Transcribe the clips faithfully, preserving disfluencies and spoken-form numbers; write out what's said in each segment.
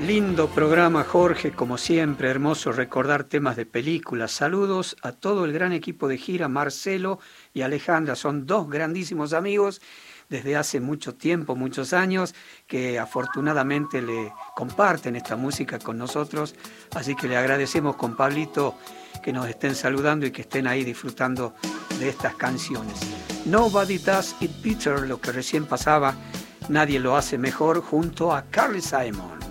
Lindo programa, Jorge, como siempre, hermoso recordar temas de películas. Saludos a todo el gran equipo de gira, Marcelo y Alejandra, son dos grandísimos amigos desde hace mucho tiempo, muchos años, que afortunadamente le comparten esta música con nosotros, así que le agradecemos con Pablito que nos estén saludando y que estén ahí disfrutando de estas canciones. Nobody Does It Better, lo que recién pasaba, nadie lo hace mejor, junto a Carly Simon.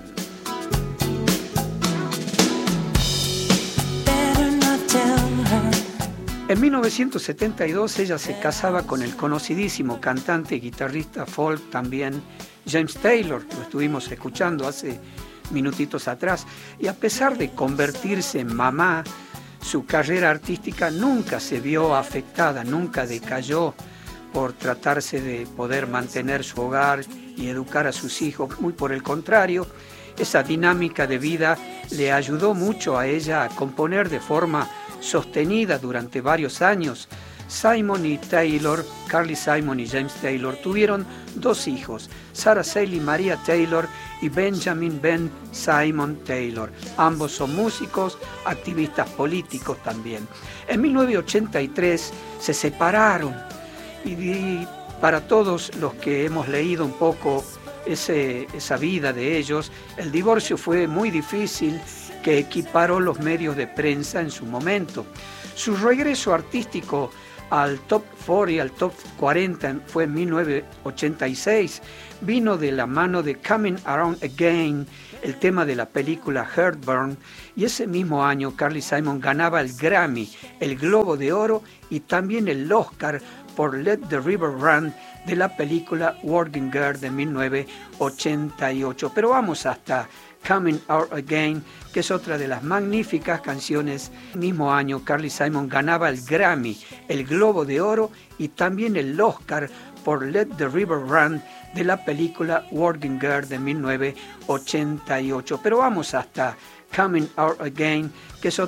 En mil novecientos setenta y dos ella se casaba con el conocidísimo cantante y guitarrista folk también James Taylor, que lo estuvimos escuchando hace minutitos atrás, y a pesar de convertirse en mamá, su carrera artística nunca se vio afectada, nunca decayó por tratarse de poder mantener su hogar y educar a sus hijos, muy por el contrario, esa dinámica de vida le ayudó mucho a ella a componer de forma sostenida durante varios años. Simon y Taylor, Carly Simon y James Taylor, tuvieron dos hijos, Sarah Sally Maria Taylor y Benjamin Ben Simon Taylor. Ambos son músicos, activistas políticos también. En mil novecientos ochenta y tres se separaron y, y para todos los que hemos leído un poco ese, esa vida de ellos, el divorcio fue muy difícil, que equiparó los medios de prensa en su momento. Su regreso artístico al top cuarenta, al top cuarenta fue en mil novecientos ochenta y seis, vino de la mano de Coming Around Again, el tema de la película Heartburn, y ese mismo año Carly Simon ganaba el Grammy, el Globo de Oro y también el Oscar por Let the River Run de la película Working Girl de mil novecientos ochenta y ocho. Pero vamos hasta Coming Out Again, que es otra de las magníficas canciones. El mismo año Carly Simon ganaba el Grammy, el Globo de Oro y también el Oscar por Let the River Run de la película Working Girl de mil novecientos ochenta y ocho. Pero vamos hasta Coming Out Again, que es otra